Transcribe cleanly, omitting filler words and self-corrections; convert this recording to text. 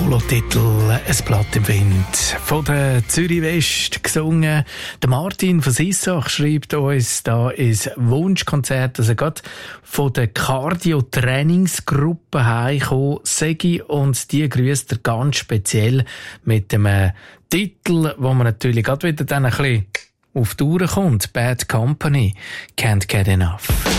Solotitel «Ein Blatt im Wind» von der Zürich West gesungen. Der Martin von Sissach schreibt uns da ins Wunschkonzert, dass er gerade von der Cardio-Trainingsgruppe heimgekommen sei, und die grüßt er ganz speziell mit dem Titel, wo man natürlich gerade wieder dann ein bisschen auf die Tour kommt. «Bad Company, Can't Get Enough».